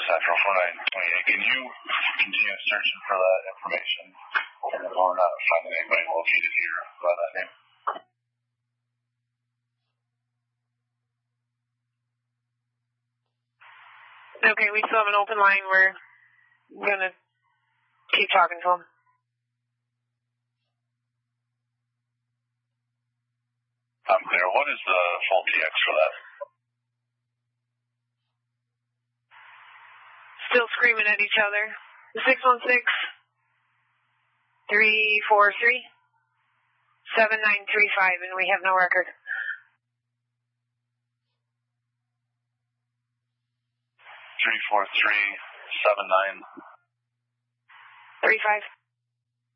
Central 4928. Can you continue searching for that information? We're not finding anybody located here by that name. Okay, we still have an open line. We're going to keep talking to him. I'm clear. What is the full TX for that? Still screaming at each other. 616-343-7935, and we have no record. 343-7935. 35.